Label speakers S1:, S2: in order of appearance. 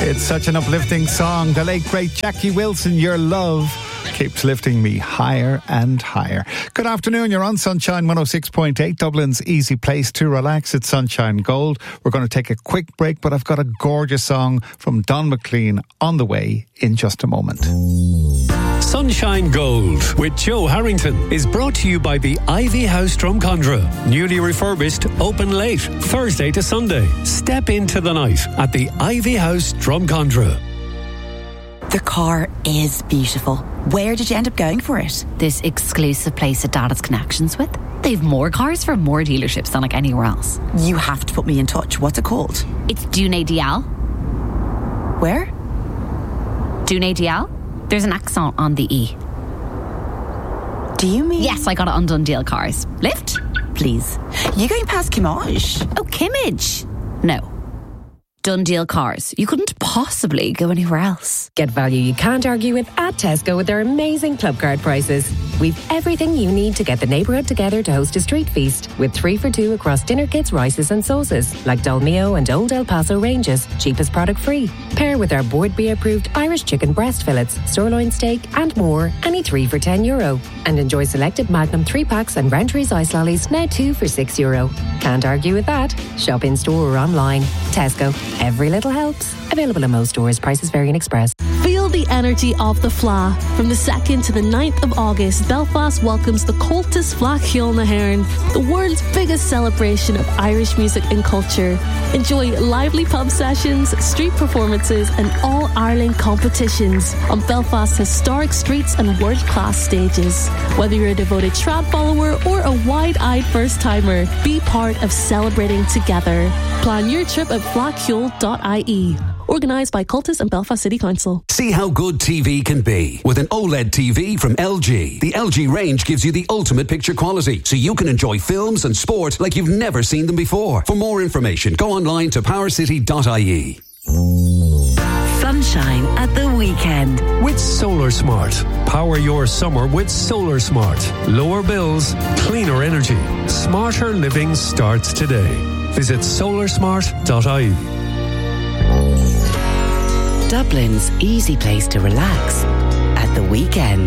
S1: It's such an uplifting song. The late great Jackie Wilson, Your Love keeps lifting me higher and higher. Good afternoon, you're on Sunshine 106.8, Dublin's easy place to relax. It's Sunshine Gold. We're going to take a quick break, but I've got a gorgeous song from Don McLean on the way in just a moment.
S2: Sunshine Gold with Joe Harrington is brought to you by the Ivy House Drumcondra. Newly refurbished, open late, Thursday to Sunday. Step into the night at the Ivy House Drumcondra.
S3: The car is beautiful. Where did you end up going for it?
S4: This exclusive place that Dad has connections with. They've more cars from more dealerships than like anywhere else.
S3: You have to put me in touch. What's it called?
S4: It's Dune Dial.
S3: Where?
S4: Dune Dial. There's an accent on the E.
S3: Do you mean?
S4: Yes, I got it on Dundee Cars. Lift?
S3: Please. You going past Kimmage?
S4: Oh, Kimmage? No. Dundee Cars. You couldn't possibly go anywhere else.
S5: Get value you can't argue with at Tesco with their amazing club card prices. We've everything you need to get the neighbourhood together to host a street feast, with 3 for 2 across dinner kits, rices and sauces, like Dolmio and Old El Paso ranges, cheapest product free. Pair with our Board B approved Irish chicken breast fillets, sirloin steak and more, any 3 for €10. And enjoy selected Magnum 3-packs and Rentries ice lollies, now 2 for €6. Can't argue with that. Shop in store or online. Tesco. Every little helps. Available in most stores. Prices vary in Express.
S6: Feel the energy of the Fleadh. From the 2nd to the 9th of August, Belfast welcomes the Cultus Fleadh Cheoil na hÉireann, the world's biggest celebration of Irish music and culture. Enjoy lively pub sessions, street performances and all-Ireland competitions on Belfast's historic streets and world-class stages. Whether you're a devoted trad follower or a wide-eyed first-timer, be part of celebrating together. Plan your trip at fleadhcheoil.ie. Organised by Cultus and Belfast City Council.
S7: See how good TV can be with an OLED TV from LG. The LG range gives you the ultimate picture quality, so you can enjoy films and sport like you've never seen them before. For more information, go online to powercity.ie.
S3: Sunshine at the weekend.
S2: With Solar Smart. Power your summer with Solar Smart. Lower bills, cleaner energy. Smarter living starts today. Visit solarsmart.ie.
S8: Dublin's easy place to relax at the weekend.